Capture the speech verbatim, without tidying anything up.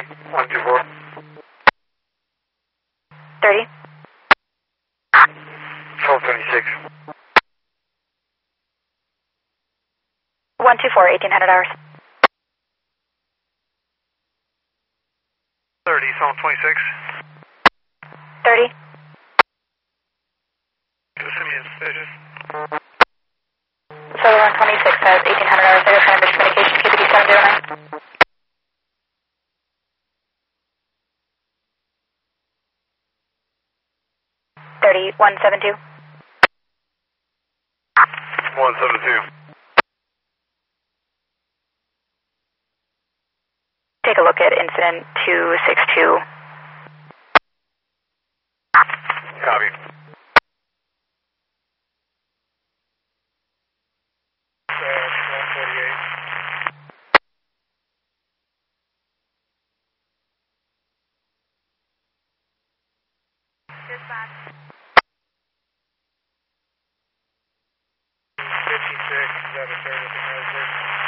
one two four. thirty. twelve twenty-six. one two four, eighteen hundred hours. thirty, Psalm twenty-six. thirty. Simeon, suspicious. Solar one twenty-six has eighteen hundred hours. There kind of miscommunication. K B D seven zero nine. thirty, one seven two. one seven two. Take a look at incident two six two. Copy. one forty-eight. Dispatch. fifty-six, is that a service?